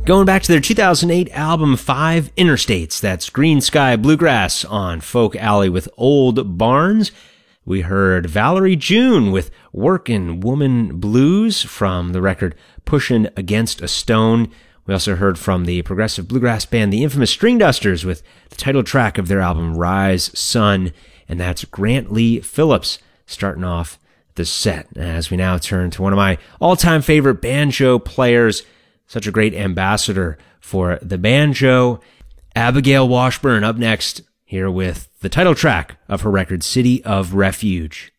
Going back to their 2008 album, Five Interstates. That's Green Sky Bluegrass on Folk Alley with Old Barnes. We heard Valerie June with Workin' Woman Blues from the record Pushin' Against a Stone. We also heard from the progressive bluegrass band The Infamous String Dusters with the title track of their album Rise Sun, and that's Grant Lee Phillips starting off the set. As we now turn to one of my all-time favorite banjo players, such a great ambassador for the banjo, Abigail Washburn, up next here with the title track of her record City of Refuge.